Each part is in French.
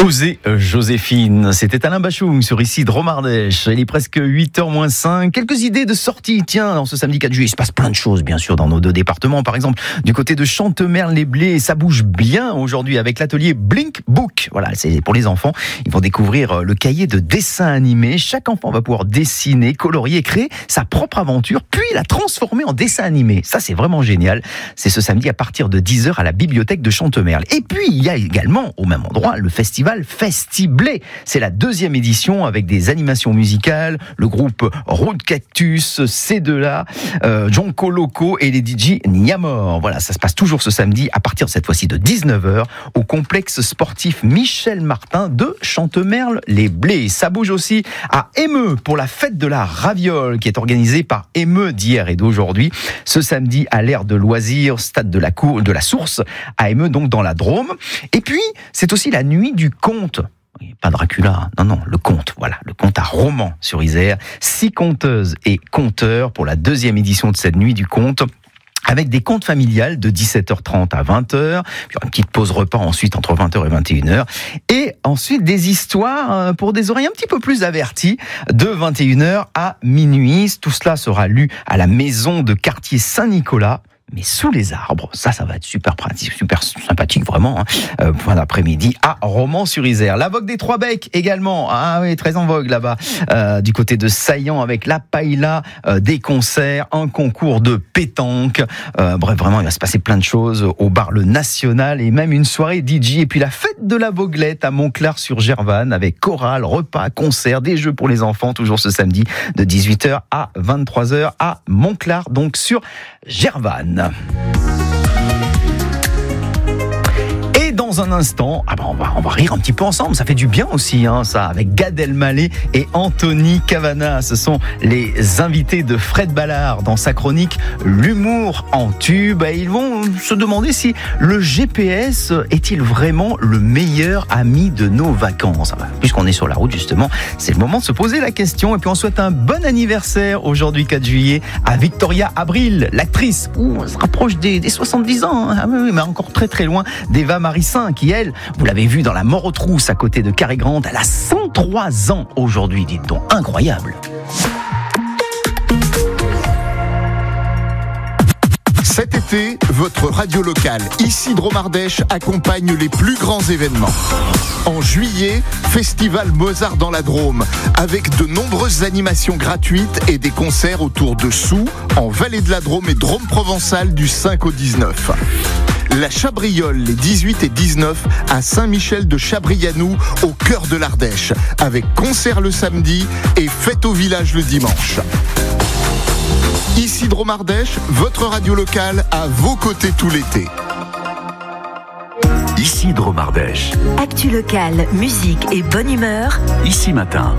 Osez Joséphine, c'était Alain Bachung sur Ici Dromardèche. Il est presque 8h-5. Quelques idées de sortie. Tiens, dans ce samedi 4 juillet, il se passe plein de choses, bien sûr, dans nos deux départements. Par exemple, du côté de Chantemerle-les-Blés, ça bouge bien aujourd'hui avec l'atelier Blink Book. Voilà, c'est pour les enfants. Ils vont découvrir le cahier de dessin animé. Chaque enfant va pouvoir dessiner, colorier, créer sa propre aventure, puis la transformer en dessin animé. Ça, c'est vraiment génial. C'est ce samedi à partir de 10h à la bibliothèque de Chantemerle. Et puis, il y a également, au même endroit, le festival Festiblé. C'est la 2e édition avec des animations musicales, le groupe Road Cactus, C2A, Jonko Loco et les DJ Niamor. Voilà, ça se passe toujours ce samedi à partir cette fois-ci de 19h au complexe sportif Michel Martin de Chantemerle-les-Blés. Ça bouge aussi à Émeu pour la fête de la raviole qui est organisée par Émeu d'hier et d'aujourd'hui. Ce samedi à l'aire de loisirs, stade de la Source à Émeu, donc dans la Drôme. Et puis, c'est aussi la nuit du conte. Pas Dracula, non, le conte, voilà, le conte à Romans-sur-Isère. 6 conteuses et conteurs pour la 2e édition de cette nuit du conte, avec des contes familiales de 17h30 à 20h, puis une petite pause repas ensuite entre 20h et 21h, et ensuite des histoires pour des oreilles un petit peu plus averties de 21h à minuit. Tout cela sera lu à la maison de quartier Saint-Nicolas, mais sous les arbres. Ça va être super pratique, super sympathique vraiment. Fin d'après-midi à Romans-sur-Isère. La Vogue des Trois-Becs également. Ah oui, très en vogue là-bas. Du côté de Saillant avec la paella, des concerts, un concours de pétanque. Bref, vraiment, il va se passer plein de choses au bar Le National et même une soirée DJ. Et puis la fête de la Vogelette à Montclar-sur-Gervanne avec chorale, repas, concert, des jeux pour les enfants. Toujours ce samedi de 18h à 23h à Montclar, donc sur Gervanne. Et dans un instant, on va rire un petit peu ensemble, ça fait du bien aussi, ça, avec Gad Elmaleh et Anthony Cavana. Ce sont les invités de Fred Ballard dans sa chronique L'humour en tube. Et ils vont se demander si le GPS est-il vraiment le meilleur ami de nos vacances. Puisqu'on est sur la route justement, c'est le moment de se poser la question. Et puis on souhaite un bon anniversaire aujourd'hui 4 juillet à Victoria Abril, l'actrice. Elle se rapproche des 70 ans, mais encore très très loin d'Eva Marissin, qui elle, vous l'avez vu dans La Mort aux trousses à côté de Cary Grant, elle a 103 ans aujourd'hui, dites donc, incroyable. Cet été, votre radio locale, Ici Dromardèche, accompagne les plus grands événements. En juillet, Festival Mozart dans la Drôme, avec de nombreuses animations gratuites et des concerts autour de Soux, en Vallée de la Drôme et Drôme provençale du 5 au 19. La Chabriole, les 18 et 19, à Saint-Michel de Chabrianou, au cœur de l'Ardèche, avec concert le samedi et fête au village le dimanche. Ici Dromardèche, votre radio locale à vos côtés tout l'été. Ici Dromardèche. Actu locale, musique et bonne humeur. Ici Matin.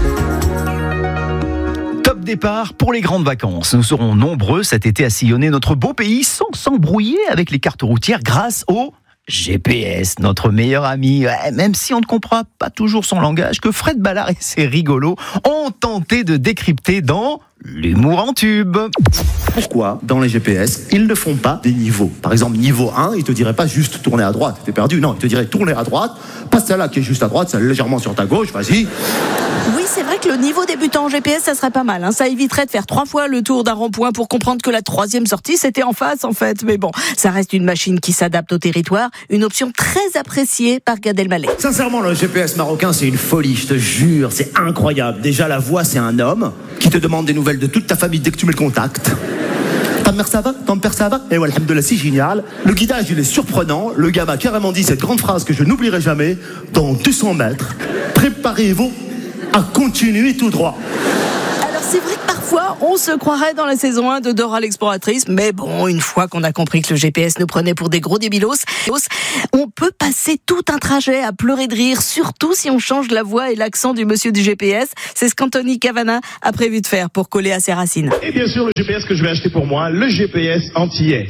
Top départ pour les grandes vacances. Nous serons nombreux cet été à sillonner notre beau pays sans s'embrouiller avec les cartes routières grâce au GPS, notre meilleur ami, même si on ne comprend pas toujours son langage, que Fred Ballard et ses rigolos ont tenté de décrypter dans L'humour en tube. Pourquoi, dans les GPS, ils ne font pas des niveaux? Par exemple, niveau 1, il te dirait pas juste tourner à droite, t'es perdu. Non, il te dirait tourner à droite, passe celle-là qui est juste à droite, celle légèrement sur ta gauche, vas-y. Oui, c'est vrai que le niveau débutant en GPS, ça serait pas mal. Ça éviterait de faire 3 fois le tour d'un rond-point pour comprendre que la 3e sortie, c'était en face, en fait. Mais bon, ça reste une machine qui s'adapte au territoire, une option très appréciée par Gad Elmaleh. Sincèrement, le GPS marocain, c'est une folie, je te jure, c'est incroyable. Déjà, la voix, c'est un homme qui te demande des nouvelles de toute ta famille dès que tu mets le contact. Ta mère ça va? Ton père ça va? Et ouais, alhamdoulilah, c'est génial. Le guidage, il est surprenant. Le gars m'a carrément dit cette grande phrase que je n'oublierai jamais. Dans 200 mètres, préparez-vous à continuer tout droit. Alors c'est vrai que parfois, on se croirait dans la saison 1 de Dora l'exploratrice, mais bon, une fois qu'on a compris que le GPS nous prenait pour des gros débilos, on peut passer tout un trajet à pleurer de rire, surtout si on change la voix et l'accent du monsieur du GPS. C'est ce qu'Anthony Cavana a prévu de faire pour coller à ses racines. Et bien sûr, le GPS que je vais acheter pour moi, le GPS antillais.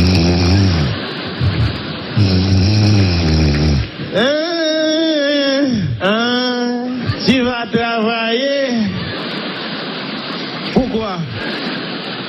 Tu vas travailler. Pourquoi?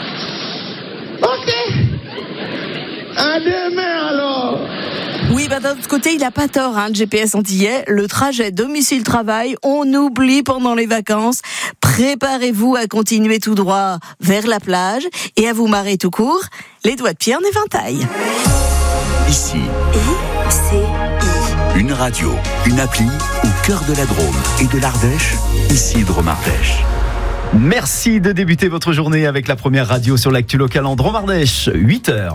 Ok. À demain alors. Oui, dans d'un autre côté, il a pas tort, le GPS antillais. Le trajet domicile-travail, on oublie pendant les vacances. Préparez-vous à continuer tout droit vers la plage et à vous marrer tout court, les doigts de pied en éventail. Ici, I-C-I. une radio, une appli au cœur de la Drôme et de l'Ardèche. Ici Drôme Ardèche. Merci de débuter votre journée avec la première radio sur l'actu locale en Drôme Ardèche, 8h.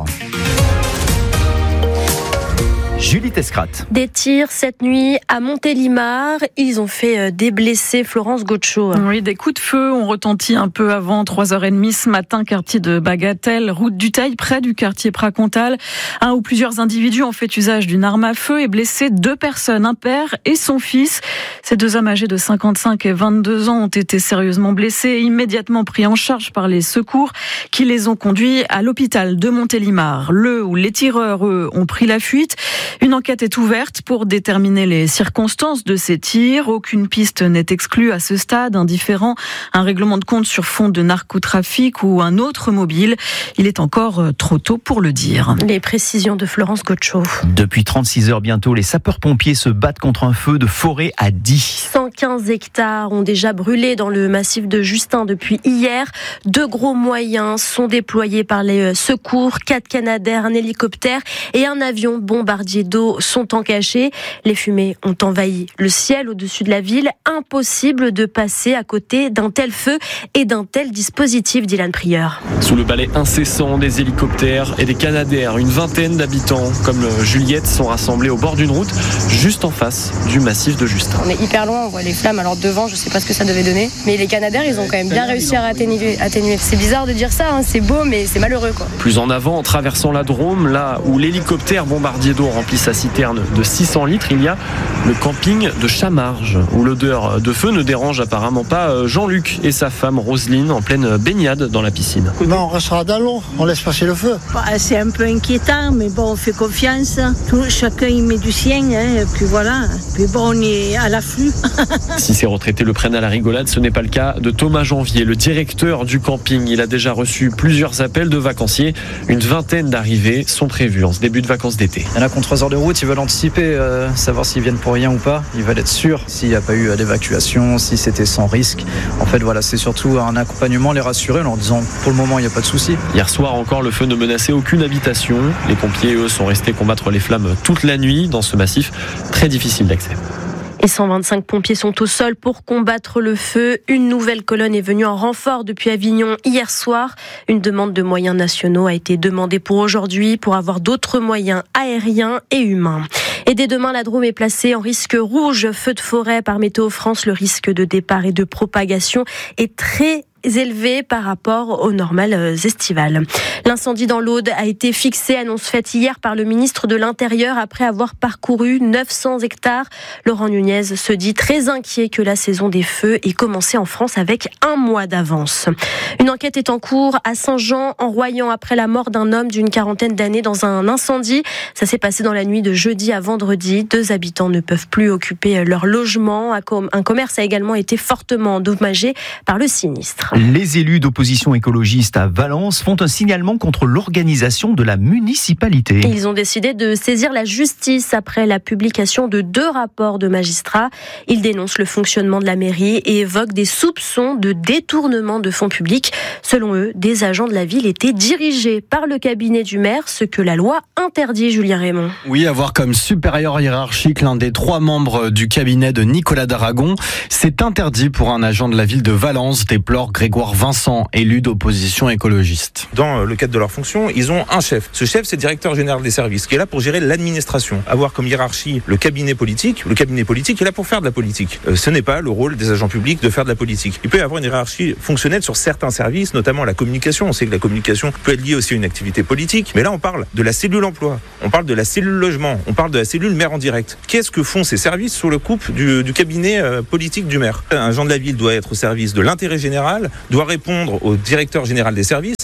Julie Tescrat. Des tirs cette nuit à Montélimar. Ils ont fait des blessés. Florence Gaucho. Oui, des coups de feu ont retenti un peu avant 3h30 ce matin, quartier de Bagatelle, route du Teil, près du quartier Pracontal. Un ou plusieurs individus ont fait usage d'une arme à feu et blessé 2 personnes, un père et son fils. Ces 2 hommes âgés de 55 et 22 ans ont été sérieusement blessés et immédiatement pris en charge par les secours qui les ont conduits à l'hôpital de Montélimar. Les tireurs, eux, ont pris la fuite. Une enquête est ouverte pour déterminer les circonstances de ces tirs. Aucune piste n'est exclue à ce stade, indifférent un règlement de compte sur fond de narcotrafic ou un autre mobile. Il est encore trop tôt pour le dire. Les précisions de Florence Gaucho. Depuis 36 heures bientôt, les sapeurs-pompiers se battent contre un feu de forêt à 10. 115 hectares ont déjà brûlé dans le massif de Justin depuis hier. 2 gros moyens sont déployés par les secours. 4 Canadair, un hélicoptère et un avion bombardier d'eau sont en cachés. Les fumées ont envahi le ciel au-dessus de la ville. Impossible de passer à côté d'un tel feu et d'un tel dispositif, Dylan Prieur. Sous le balai incessant des hélicoptères et des Canadair, une vingtaine d'habitants comme Juliette sont rassemblés au bord d'une route, juste en face du massif de Justin. On est hyper loin, on voit les flammes. Alors devant, je sais pas ce que ça devait donner. Mais les Canadair, ils ont quand même bien réussi à atténuer. C'est bizarre de dire ça, c'est beau, mais c'est malheureux, quoi. Plus en avant, en traversant la Drôme, là où l'hélicoptère bombardier d'eau remplit sa citerne de 600 litres, il y a le camping de Chamarge, où l'odeur de feu ne dérange apparemment pas Jean-Luc et sa femme Roselyne en pleine baignade dans la piscine. On restera dans l'eau, on laisse passer le feu. C'est un peu inquiétant, mais bon, on fait confiance. Chacun y met du sien, et puis voilà. Puis bon, on est à l'afflux. Si ces retraités le prennent à la rigolade, ce n'est pas le cas de Thomas Janvier, le directeur du camping. Il a déjà reçu plusieurs appels de vacanciers. Une vingtaine d'arrivées sont prévues en ce début de vacances d'été. Il y en a qui ont 3 heures de route, ils veulent anticiper, savoir s'ils viennent pour rien ou pas. Ils veulent être sûrs s'il n'y a pas eu d'évacuation, si c'était sans risque. En fait, voilà, c'est surtout un accompagnement, les rassurer en leur disant pour le moment, il n'y a pas de souci. Hier soir encore, le feu ne menaçait aucune habitation. Les pompiers, eux, sont restés combattre les flammes toute la nuit dans ce massif très difficile d'accès. Et 125 pompiers sont au sol pour combattre le feu. Une nouvelle colonne est venue en renfort depuis Avignon hier soir. Une demande de moyens nationaux a été demandée pour aujourd'hui pour avoir d'autres moyens aériens et humains. Et dès demain, la Drôme est placée en risque rouge. Feu de forêt par Météo France. Le risque de départ et de propagation est très élevé par rapport aux normales estivales. L'incendie dans l'Aude a été fixé, annonce faite hier par le ministre de l'Intérieur après avoir parcouru 900 hectares. Laurent Nunez se dit très inquiet que la saison des feux ait commencé en France avec 1 mois d'avance. Une enquête est en cours à Saint-Jean, en Royan, après la mort d'un homme d'une quarantaine d'années dans un incendie. Ça s'est passé dans la nuit de jeudi à vendredi. 2 habitants ne peuvent plus occuper leur logement. Un commerce a également été fortement endommagé par le sinistre. Les élus d'opposition écologiste à Valence font un signalement contre l'organisation de la municipalité. Ils ont décidé de saisir la justice après la publication de 2 rapports de magistrats. Ils dénoncent le fonctionnement de la mairie et évoquent des soupçons de détournement de fonds publics. Selon eux, des agents de la ville étaient dirigés par le cabinet du maire, ce que la loi interdit, Julien Raymond. Oui, avoir comme supérieur hiérarchique l'un des 3 membres du cabinet de Nicolas d'Aragon, c'est interdit pour un agent de la ville de Valence, déplore Grégoire Vincent, élu d'opposition écologiste. Dans le cadre de leur fonction, ils ont un chef. Ce chef, c'est le directeur général des services, qui est là pour gérer l'administration. Avoir comme hiérarchie le cabinet politique est là pour faire de la politique. Ce n'est pas le rôle des agents publics de faire de la politique. Il peut y avoir une hiérarchie fonctionnelle sur certains services, notamment la communication. On sait que la communication peut être liée aussi à une activité politique. Mais là, on parle de la cellule emploi, on parle de la cellule logement, on parle de la cellule maire en direct. Qu'est-ce que font ces services sous le coupe du cabinet politique du maire ? Un agent de la ville doit être au service de l'intérêt général, doit répondre au directeur général des services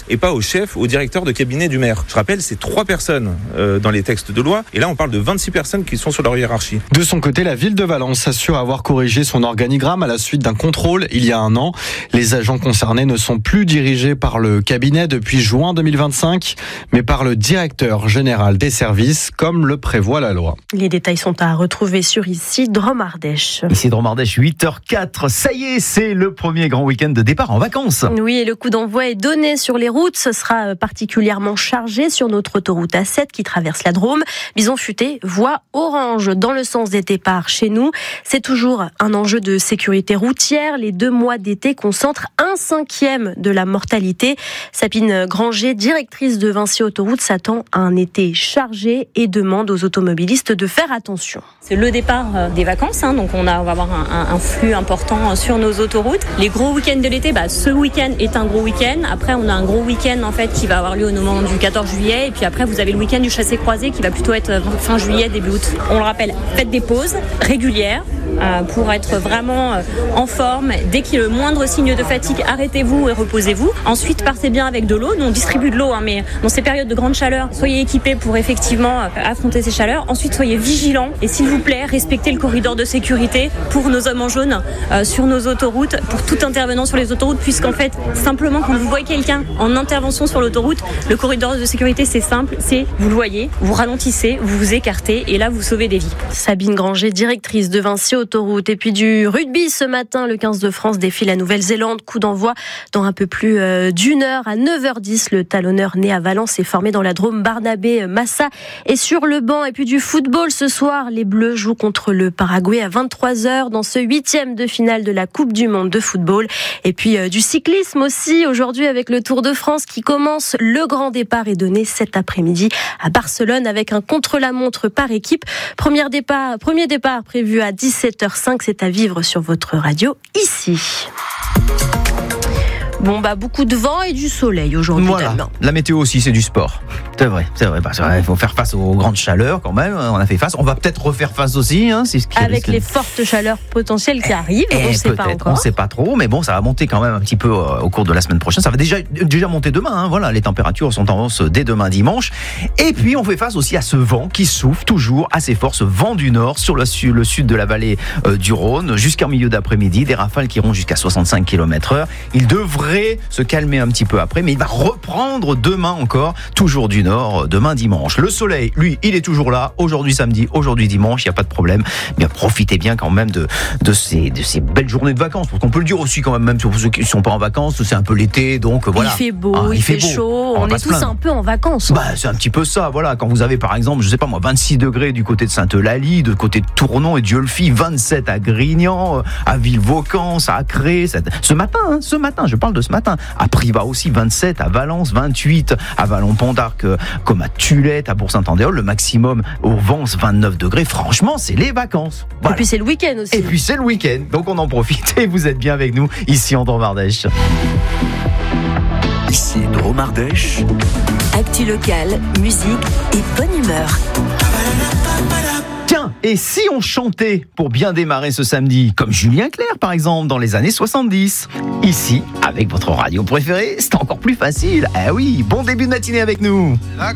poste et pas au chef, au directeur de cabinet du maire. Je rappelle, c'est 3 personnes dans les textes de loi et là on parle de 26 personnes qui sont sur leur hiérarchie. De son côté, la ville de Valence assure avoir corrigé son organigramme à la suite d'un contrôle il y a un an. Les agents concernés ne sont plus dirigés par le cabinet depuis juin 2025, mais par le directeur général des services, comme le prévoit la loi. Les détails sont à retrouver sur Ici Drôme Ardèche. Ici Drôme Ardèche, 8h04. Ça y est, c'est le premier grand week-end de départ en vacances. Oui, et le coup d'envoi est donné sur les routes. Ce sera particulièrement chargé sur notre autoroute A7 qui traverse la Drôme. Bison futé, voie orange dans le sens des départs chez nous. C'est toujours un enjeu de sécurité routière. Les 2 mois d'été concentrent 1/5 de la mortalité. Sabine Granger, directrice de Vinci Autoroute, s'attend à un été chargé et demande aux automobilistes de faire attention. C'est le départ des vacances, donc on va avoir un flux important sur nos autoroutes. Les gros week-ends de l'été, ce week-end est un gros week-end. Après, on a un gros week-end en fait qui va avoir lieu au moment du 14 juillet. Et puis après, vous avez le week-end du chassé-croisé qui va plutôt être fin juillet, début août. On le rappelle, faites des pauses régulières pour être vraiment en forme. Dès qu'il y a le moindre signe de fatigue, arrêtez-vous et reposez-vous. Ensuite, partez bien avec de l'eau. Nous, on distribue de l'eau, mais dans ces périodes de grande chaleur, soyez équipés pour effectivement affronter ces chaleurs. Ensuite, soyez vigilants et s'il vous plaît, respectez le corridor de sécurité pour nos hommes en jaune sur nos autoroutes, pour tout intervenant sur les autoroutes, puisqu'en fait, simplement quand vous voyez quelqu'un en intervention sur l'autoroute, le corridor de sécurité, c'est simple, c'est vous le voyez, vous ralentissez, vous vous écartez et là, vous sauvez des vies. Sabine Granger, directrice de Vinci Autoroute. Et puis du rugby ce matin, le 15 de France défie la Nouvelle-Zélande. Coup d'envoi dans un peu plus d'une heure à 9h10. Le talonneur né à Valence est formé dans la Drôme. Barnabé Massa est sur le banc. Et puis du football ce soir, les Bleus jouent contre le Paraguay à 23h dans ce 8e de finale de la Coupe du Monde de football. Et puis du cyclisme aussi aujourd'hui avec le Tour de France qui commence. Le grand départ est donné cet après-midi à Barcelone avec un contre-la-montre par équipe. Premier départ prévu à 17h05. C'est à vivre sur votre radio ici. Bon, beaucoup de vent et du soleil aujourd'hui. Voilà. La météo aussi, c'est du sport. C'est vrai. Il faut faire face aux grandes chaleurs quand même. On a fait face. On va peut-être refaire face aussi. Avec les fortes chaleurs potentielles qui arrivent. On ne sait pas encore. On ne sait pas trop. Mais bon, ça va monter quand même un petit peu au cours de la semaine prochaine. Ça va déjà monter demain. Voilà, les températures sont en hausse dès demain dimanche. Et puis, on fait face aussi à ce vent qui souffle toujours assez fort. Ce vent du nord sur le sud de la vallée du Rhône jusqu'en milieu d'après-midi. Des rafales qui iront jusqu'à 65 km/h. Il devrait se calmer un petit peu après, mais il va reprendre demain encore, toujours du nord, demain dimanche. Le soleil, lui, il est toujours là, aujourd'hui samedi, aujourd'hui dimanche, il n'y a pas de problème. Bien, profitez bien quand même de ces belles journées de vacances, parce qu'on peut le dire aussi quand même pour ceux qui ne sont pas en vacances, c'est un peu l'été, donc voilà. Il fait beau, il fait chaud, on est tous un peu en vacances. C'est un petit peu ça, voilà. Quand vous avez par exemple, 26 degrés du côté de Sainte-Eulalie, de côté de Tournon et Dieulefit, 27 à Grignan, à Villevaucans, à Acré, ce matin, je parle de ce matin. À Privas aussi, 27, à Valence, 28, à Vallon-Pont d'Arc, comme à Tulette, à Bourg-Saint-Andéol, le maximum au Vence, 29 degrés. Franchement, c'est les vacances. Voilà. Et puis c'est le week-end aussi. Et puis c'est le week-end, donc on en profite et vous êtes bien avec nous ici en Drôme Ardèche. Ici Drôme Ardèche. Actu locale, musique et bonne humeur. Tiens, et si on chantait pour bien démarrer ce samedi, comme Julien Clerc par exemple, dans les années 70 ? Ici, avec votre radio préférée, c'est encore plus facile. Ah oui, bon début de matinée avec nous.